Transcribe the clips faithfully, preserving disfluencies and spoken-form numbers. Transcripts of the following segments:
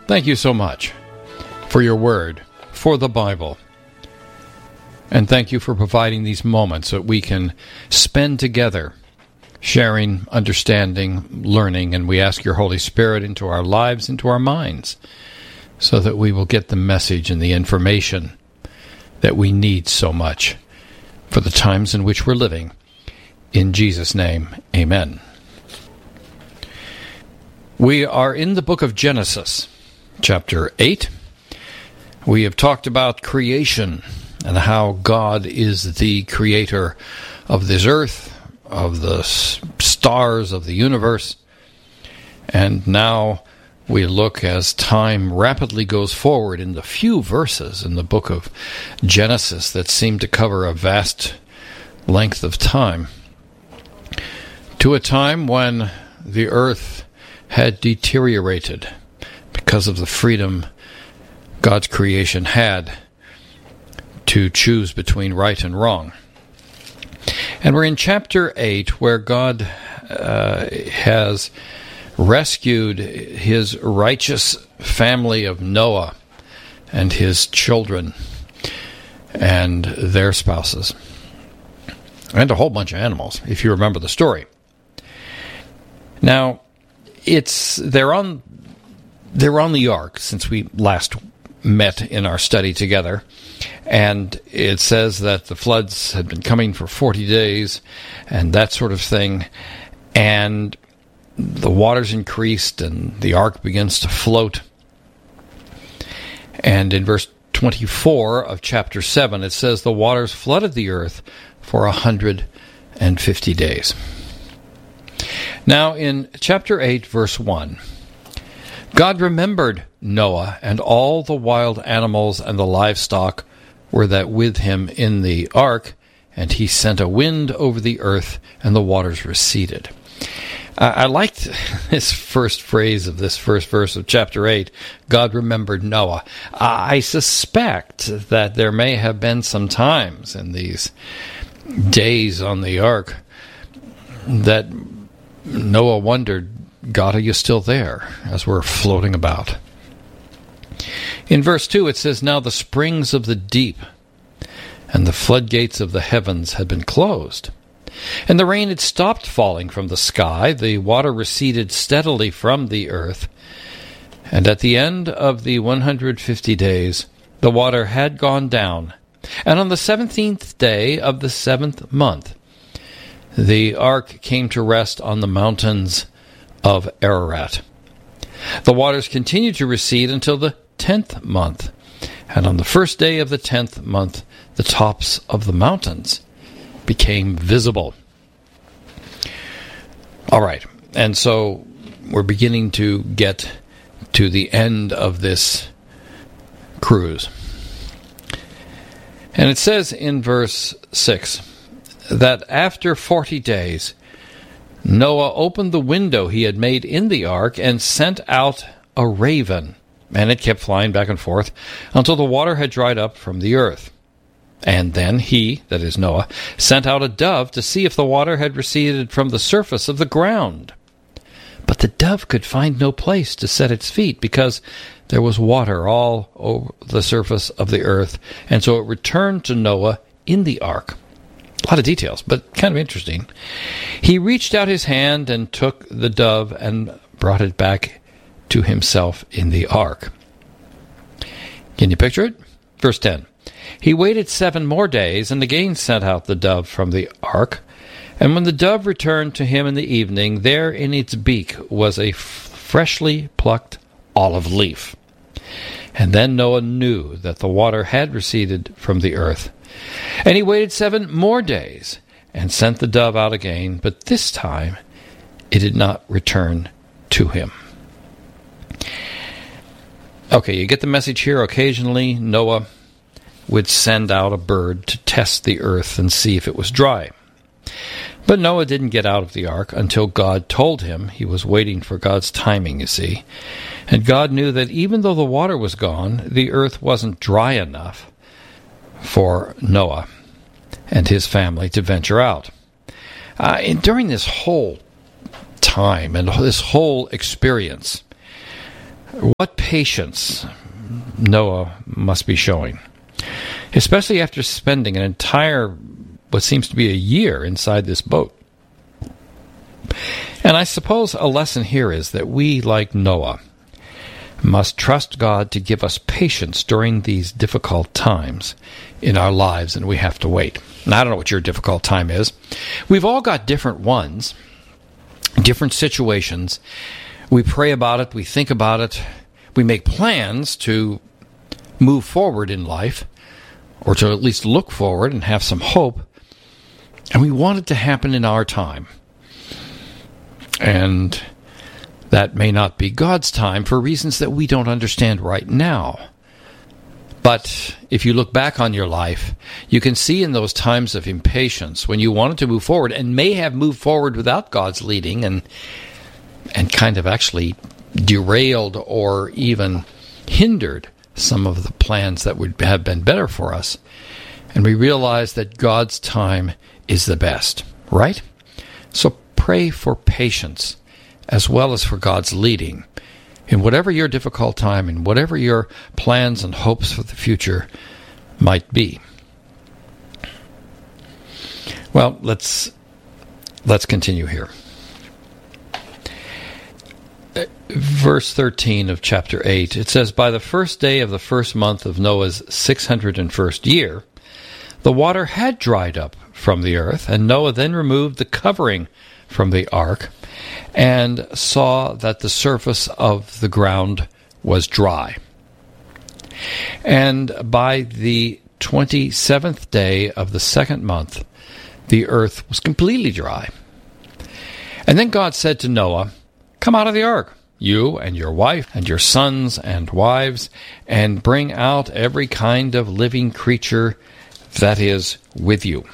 thank you so much for your word, for the Bible. And thank you for providing these moments that we can spend together, sharing, understanding, learning, and we ask your Holy Spirit into our lives, into our minds, so that we will get the message and the information that we need so much for the times in which we're living. In Jesus' name, amen. We are in the book of Genesis, chapter eight. We have talked about creation and how God is the creator of this earth, of the stars of the universe. And now we look as time rapidly goes forward in the few verses in the book of Genesis that seem to cover a vast length of time, to a time when the earth had deteriorated because of the freedom God's creation had to choose between right and wrong. And we're in chapter eight, where God uh, has rescued his righteous family of Noah and his children and their spouses, and a whole bunch of animals, if you remember the story. Now, it's they're on they're on the ark since we last met in our study together, and it says that the floods had been coming for forty days and that sort of thing, and the waters increased and the ark begins to float. And in verse twenty-four of chapter seven, it says the waters flooded the earth for a hundred and fifty days. Now in chapter eight, verse one, God remembered Noah and all the wild animals and the livestock were that with him in the ark, and he sent a wind over the earth, and the waters receded. Uh, I liked this first phrase of this first verse of chapter eight, God remembered Noah. Uh, I suspect that there may have been some times in these days on the ark that Noah wondered, God, are you still there, as we're floating about? In verse two, it says, now the springs of the deep and the floodgates of the heavens had been closed, and the rain had stopped falling from the sky. The water receded steadily from the earth, and at the end of the one hundred fifty days, the water had gone down. And on the seventeenth day of the seventh month, the ark came to rest on the mountains of Ararat. The waters continued to recede until the tenth month, and on the first day of the tenth month, the tops of the mountains became visible. All right, and so we're beginning to get to the end of this cruise. And it says in verse six that after forty days, Noah opened the window he had made in the ark and sent out a raven, and it kept flying back and forth until the water had dried up from the earth. And then he, that is Noah, sent out a dove to see if the water had receded from the surface of the ground. But the dove could find no place to set its feet, because there was water all over the surface of the earth, and so it returned to Noah in the ark. A lot of details, but kind of interesting. He reached out his hand and took the dove and brought it back to himself in the ark. Can you picture it? Verse ten. He waited seven more days and again sent out the dove from the ark. And when the dove returned to him in the evening, there in its beak was a f- freshly plucked olive leaf. And then Noah knew that the water had receded from the earth. And he waited seven more days and sent the dove out again, but this time it did not return to him. Okay, you get the message here. Occasionally, Noah would send out a bird to test the earth and see if it was dry. But Noah didn't get out of the ark until God told him. He was waiting for God's timing, you see. And God knew that even though the water was gone, the earth wasn't dry enough for Noah and his family to venture out. Uh, and during this whole time and this whole experience, What patience Noah must be showing, especially after spending an entire, what seems to be a year inside this boat. And I suppose a lesson here is that we, like Noah, must trust God to give us patience during these difficult times in our lives, and we have to wait. Now, I don't know what your difficult time is. We've all got different ones, different situations. We pray about it, we think about it, we make plans to move forward in life, or to at least look forward and have some hope, and we want it to happen in our time. And that may not be God's time for reasons that we don't understand right now. But if you look back on your life, you can see in those times of impatience when you wanted to move forward and may have moved forward without God's leading and and kind of actually derailed or even hindered some of the plans that would have been better for us. And we realize that God's time is the best, right? So pray for patience as well as for God's leading in whatever your difficult time and whatever your plans and hopes for the future might be. Well, let's let's continue here. Verse thirteen of chapter eight, it says, "By the first day of the first month of Noah's six hundred and first year, the water had dried up from the earth, and Noah then removed the covering from the ark, and saw that the surface of the ground was dry. And by the twenty-seventh day of the second month, the earth was completely dry. And then God said to Noah, 'Come out of the ark, you and your wife and your sons and wives, and bring out every kind of living creature that is with you.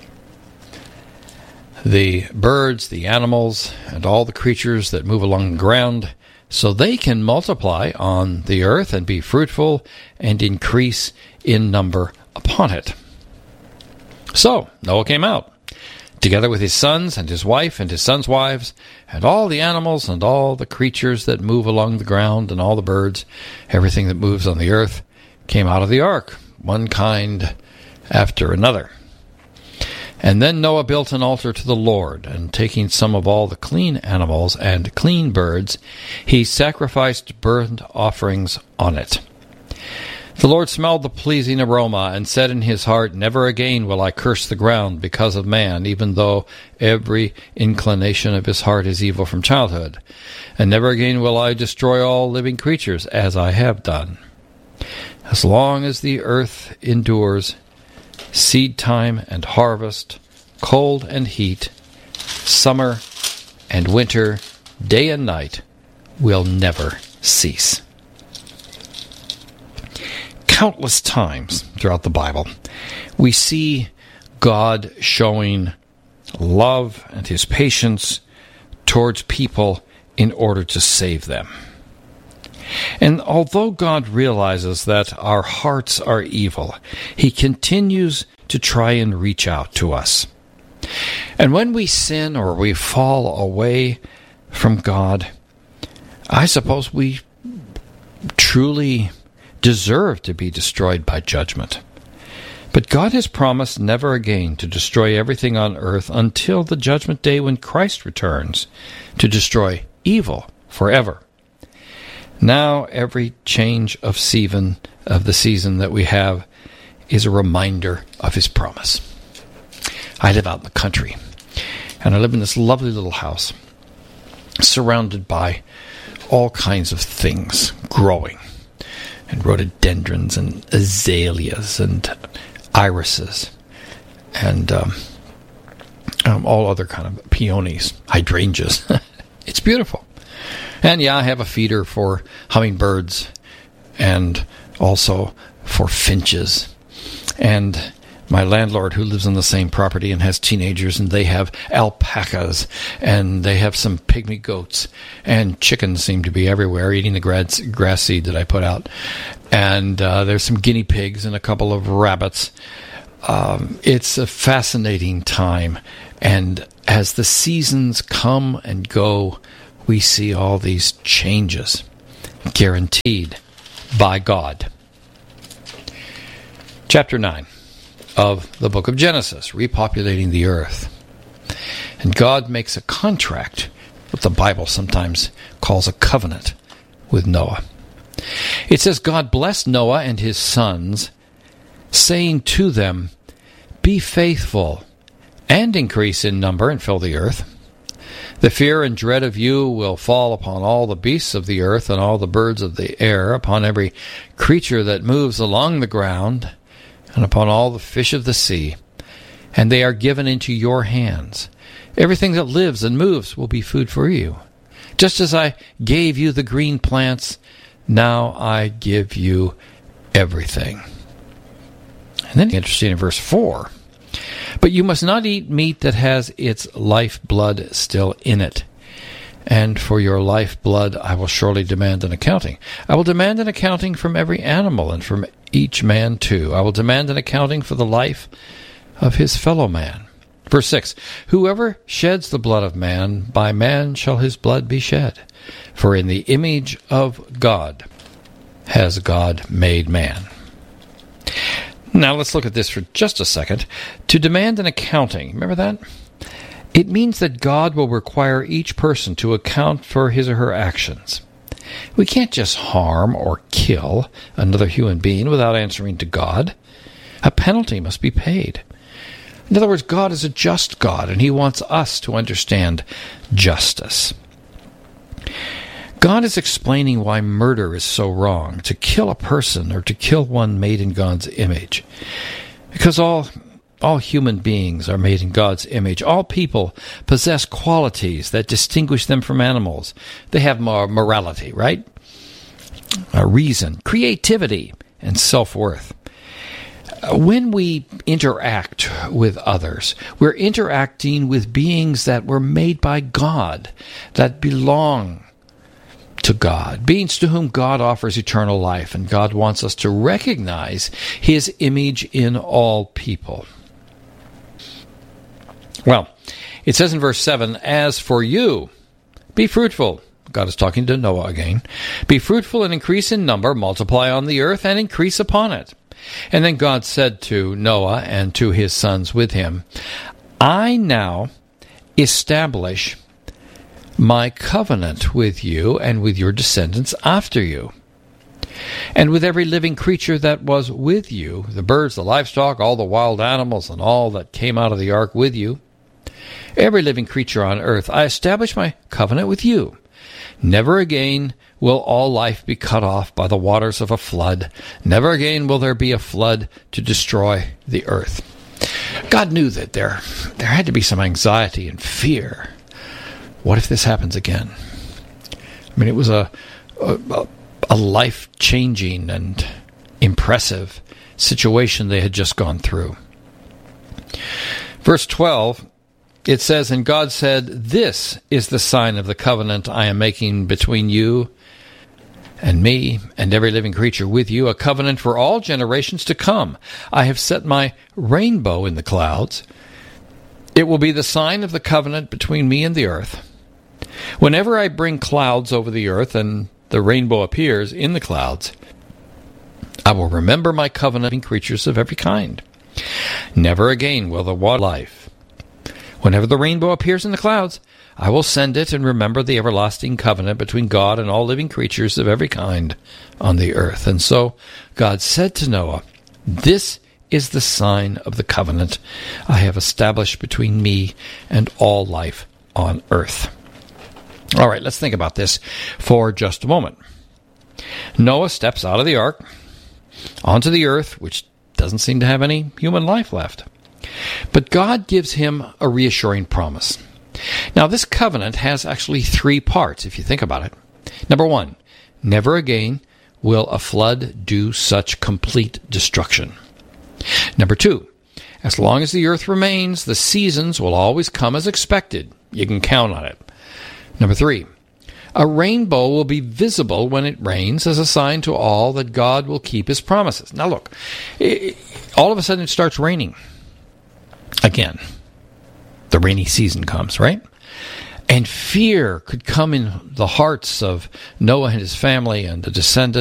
The birds, the animals, and all the creatures that move along the ground, so they can multiply on the earth and be fruitful and increase in number upon it.' So Noah came out, together with his sons and his wife and his sons' wives, and all the animals and all the creatures that move along the ground and all the birds, everything that moves on the earth, came out of the ark, one kind after another. And then Noah built an altar to the Lord, and taking some of all the clean animals and clean birds, he sacrificed burnt offerings on it. The Lord smelled the pleasing aroma, and said in his heart, 'Never again will I curse the ground because of man, even though every inclination of his heart is evil from childhood. And never again will I destroy all living creatures, as I have done. As long as the earth endures, seed time and harvest, cold and heat, summer and winter, day and night, will never cease.'" Countless times throughout the Bible, we see God showing love and his patience towards people in order to save them. And although God realizes that our hearts are evil, he continues to try and reach out to us. And when we sin or we fall away from God, I suppose we truly deserve to be destroyed by judgment. But God has promised never again to destroy everything on earth until the judgment day when Christ returns to destroy evil forever. Now every change of season, of the season that we have, is a reminder of his promise. I live out in the country, and I live in this lovely little house, surrounded by all kinds of things growing, and rhododendrons and azaleas and irises and um, um, all other kind of peonies, hydrangeas. It's beautiful. And yeah, I have a feeder for hummingbirds and also for finches. And my landlord, who lives on the same property and has teenagers, and they have alpacas, and they have some pygmy goats, and chickens seem to be everywhere eating the grass, grass seed that I put out. And uh, there's some guinea pigs and a couple of rabbits. Um, it's a fascinating time. And as the seasons come and go, we see all these changes. guaranteed by God. Chapter nine of the book of Genesis, repopulating the earth. And God makes a contract, what the Bible sometimes calls a covenant, with Noah. It says, God blessed Noah and his sons, saying to them, be faithful and increase in number and fill the earth. The fear and dread of you will fall upon all the beasts of the earth and all the birds of the air, upon every creature that moves along the ground, and upon all the fish of the sea. And they are given into your hands. Everything that lives and moves will be food for you. Just as I gave you the green plants, now I give you everything. And then interesting in verse four. But you must not eat meat that has its lifeblood still in it. And for your lifeblood I will surely demand an accounting. I will demand an accounting from every animal, and from each man too. I will demand an accounting for the life of his fellow man. Verse six, whoever sheds the blood of man, by man shall his blood be shed. For in the image of God has God made man. Now let's look at this for just a second. To demand an accounting, remember that? It means that God will require each person to account for his or her actions. We can't just harm or kill another human being without answering to God. A penalty must be paid. In other words, God is a just God, and he wants us to understand justice. God is explaining why murder is so wrong, to kill a person or to kill one made in God's image. Because all all human beings are made in God's image. All people possess qualities that distinguish them from animals. They have more morality, right? A reason, creativity, and self-worth. When we interact with others, we're interacting with beings that were made by God, that belong to God, beings to whom God offers eternal life, and God wants us to recognize his image in all people. Well, it says in verse seven, as for you, be fruitful. God is talking to Noah again. Be fruitful and increase in number, multiply on the earth and increase upon it. And then God said to Noah and to his sons with him, I now establish my covenant with you and with your descendants after you, and with every living creature that was with you, the birds, the livestock, all the wild animals, and all that came out of the ark with you, every living creature on earth, I establish my covenant with you. Never again will all life be cut off by the waters of a flood. Never again will there be a flood to destroy the earth. God knew that there, there had to be some anxiety and fear. What if this happens again? I mean, it was a, a, a life-changing and impressive situation they had just gone through. Verse twelve, it says, and God said, this is the sign of the covenant I am making between you and me and every living creature with you, a covenant for all generations to come. I have set my rainbow in the clouds. It will be the sign of the covenant between me and the earth. Whenever I bring clouds over the earth and the rainbow appears in the clouds, I will remember my covenant in creatures of every kind. Never again will the water life. Whenever the rainbow appears in the clouds, I will send it and remember the everlasting covenant between God and all living creatures of every kind on the earth. And so God said to Noah, this is the sign of the covenant I have established between me and all life on earth. All right, let's think about this for just a moment. Noah steps out of the ark onto the earth, which doesn't seem to have any human life left. But God gives him a reassuring promise. Now, this covenant has actually three parts, if you think about it. Number one, never again will a flood do such complete destruction. Number two, as long as the earth remains, the seasons will always come as expected. You can count on it. Number three, a rainbow will be visible when it rains as a sign to all that God will keep his promises. Now look, it, all of a sudden it starts raining. Again, the rainy season comes, right? And fear could come in the hearts of Noah and his family and the descendants